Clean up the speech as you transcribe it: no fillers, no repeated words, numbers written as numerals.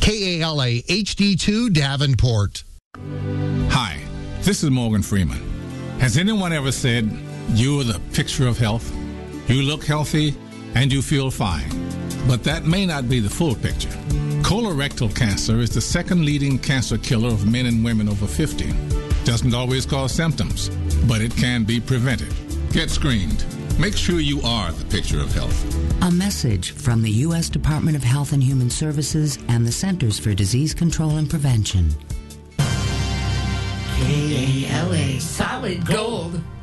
KALA HD2 Davenport. Hi, this is Morgan Freeman. Has anyone ever said, "You're the picture of health"? You look healthy and you feel fine. But that may not be the full picture. Colorectal cancer is the second leading cancer killer of men and women over 50. Doesn't always cause symptoms, but it can be prevented. Get screened. Make sure you are the picture of health. A message from the U.S. Department of Health and Human Services and the Centers for Disease Control and Prevention. KALA Solid Gold.